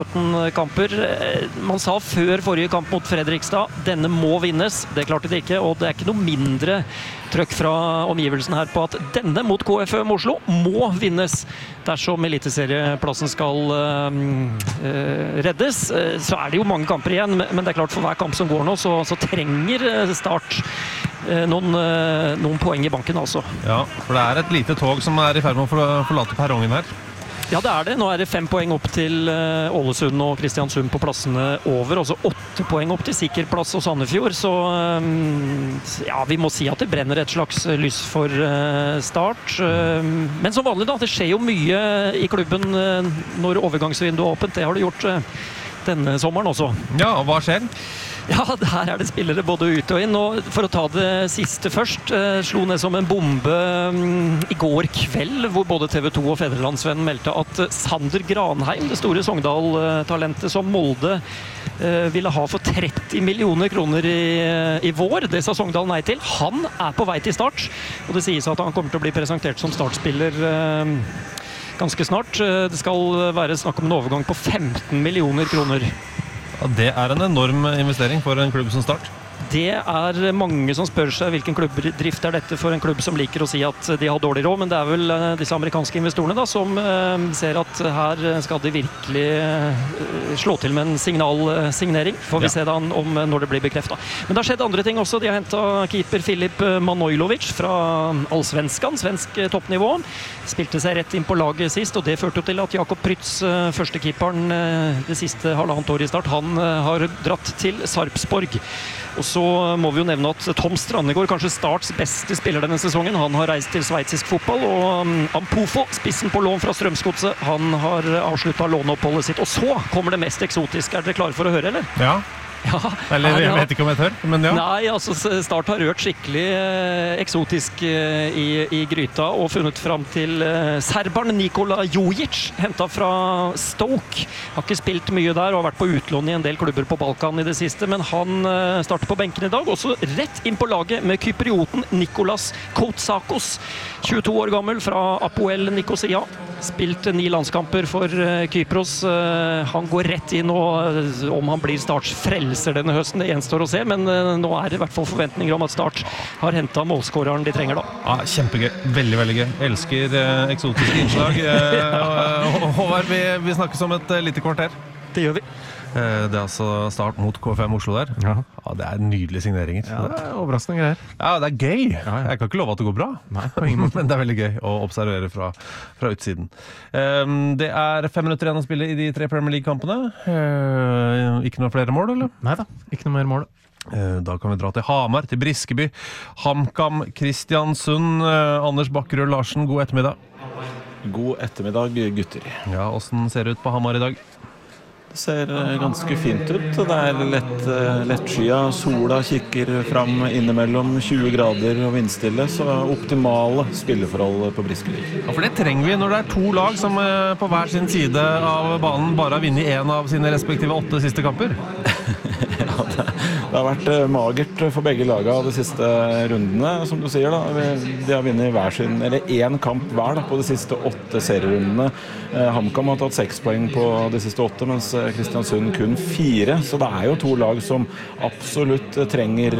kamper. Man sa før forrige kamp mot Fredrikstad, denne må vinnes. Det klarte de ikke, og det er ikke noe mindre trøkk fra omgivelsen her på at denne mot KFUM Oslo må vinnes dersom eliteserieplassen skal reddes. Så er det jo mange kamper igjen, men det er klart for hver kamp som går nå, så trenger Start noen poeng i banken altså. Ja, for det er et lite tog som er i ferd med å forlate perrongen her. Ja, det er det. Nå er det 5 poeng opp til Ålesund og Kristiansund på plassene over, og så 8 poeng opp til Sikkerplass og Sandefjord. Så ja, vi må si at det brenner et slags lys for Start. Men som vanlig da, det skjer jo mye i klubben når overgangsvinduet er åpent. Det har det gjort denne sommeren også. Ja, og hva skjer? Ja, her er det spillere både ut og inn, og for å ta det siste først, slo ned som en bombe i går kveld, hvor både TV 2 og Federlandsvennen meldte at Sander Granheim, det store Sogndal-talentet som Molde ville ha for 30 millioner kroner i vår, det sa Sogndal nei til. Han er på vei til Start, og det sies at han kommer til å bli presentert som startspiller ganske snart. Det skal være snakk om en overgang på 15 millioner kroner. Ja, det er en enorm investering for en klubb som Start. Det er mange som spør seg hvilken klubbdrift er dette for en klubb som liker å si at de har dårlig råd, men det er vel disse amerikanske investorene da, som ser at her skal de virkelig slå til med en signalsignering. Får vi se da om når det blir bekreftet. Men det har skjedd andre ting også. De har hentet keeper Filip Manojlovic fra Allsvenskan, svensk toppnivå. Spilte seg rett inn på laget sist, og det førte til at Jakob Prytz, førstekeeperen det siste halvannet år i Start, han har dratt til Sarpsborg. Og så må vi jo nevne at Tom Strandegård, kanskje Starts beste spiller denne sesongen, han har reist til sveitsisk fotball, og Ampofo, spissen på lån fra Strømsgodset, han har avsluttet låneoppholdet sitt. Og så kommer det mest eksotiske. Er dere klare for å høre, eller? Ja. Ja, eller jeg vet ikke om jeg tør, men ja. Nei, altså Start har rørt skikkelig eksotisk i gryta og funnet fram til serberen Nikola Jojic, hentet fra Stoke. Har ikke spilt mye der og har vært på utlån i en del klubber på Balkan i det siste, men han starter på benken i dag, også rett inn på laget med kyprioten Nikolas Koutsakos, 22 år gammel fra Apoel Nicosia. Spilt 9 landskamper for Kypros. Han går rett inn, og om han blir Starts frelser denne høsten, det gjenstår å se, men nå er det i hvert fall forventninger om at Start har hentet målskåreren de trenger da. Ja, kjempegøy. Veldig, veldig gøy. Elsker eksotiske innslag. Håvard, vi snakkes om et lite kvarter. Det gjør vi. Det er altså Start mot KFUM Oslo der. Ja, det er nydelige signeringer. Ja, det er overraskende greier. Ja, det er gøy. Jeg kan ikke love at det går bra. Nei, men det er veldig gøy å observere fra utsiden. Det er 5 minutter igjen å spille i de 3 Premier League-kampene. Ikke noe flere mål, eller? Neida, ikke noe mer mål. Da kan vi dra til Hamar, til Briskeby, HamKam, Kristiansund. Anders Bakkerud Larsen, god ettermiddag. God ettermiddag, gutter. Ja, hvordan ser det ut på Hamar i dag? Det ser ganske fint ut. Det er lettskyet. Sola kikker fram innimellom 20 grader og vindstille, så optimale spilleforhold på Briskeby. Ja, for det trenger vi når det er 2 lag som på hver sin side av banen bare har vunnet 1 av sine respektive 8 siste kamper. Ja, det har vært magert for begge lagene de siste rundene, som du sier da. De har vunnet hver sin, eller 1 kamp hver da, på de siste 8 serierundene. HamKam har tatt 6 poeng på de siste 8, mens Kristiansund kun 4. Så det er jo 2 lag som absolutt trenger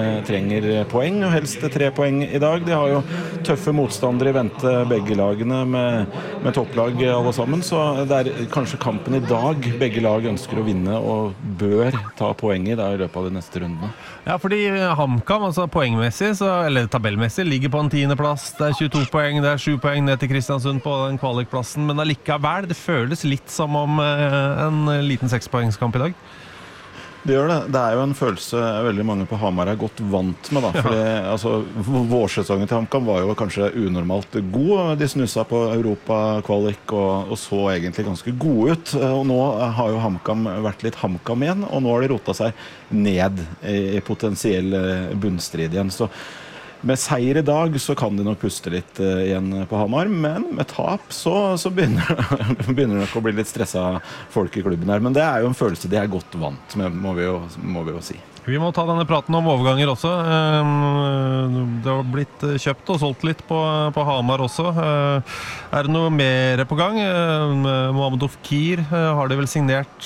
poeng, og helst 3 poeng i dag. De har jo tøffe motstandere i vente, begge lagene, med topplag alle sammen. Så det er kanskje kampen i dag begge lag ønsker å vinne og bør ta poeng i løpet av de neste rundene. Ja, fordi HamKam, altså poengmessig, eller tabellmessig, ligger på en 10. plass. Det er 22 poeng, det er 7 poeng ned til Kristiansund på den kvalikplassen, men allikevel, det føles litt som om en liten 6-poengskamp i dag. Det gjør det. Det er jo en følelse veldig mange på Hamar er godt vant med da, fordi altså, vårsesongen til HamKam var jo kanskje unormalt god. De snussa på Europa-kvalik og så egentlig ganske gode ut. Og nå har jo HamKam vært litt HamKam igjen, og nå har de rotet seg ned i potensiell bunnstrid igjen. Så med seier i dag så kan de nok puste litt igjen på Hamar, men med tap så begynner det nok å bli litt stresset folk i klubben her. Men det er jo en følelse de er godt vant med, må vi jo si. Vi må ta denne praten om overganger også. Det har blitt kjøpt og solgt litt på Hamar også. Er det noe mer på gang? Mohamed Ofkir har de vel signert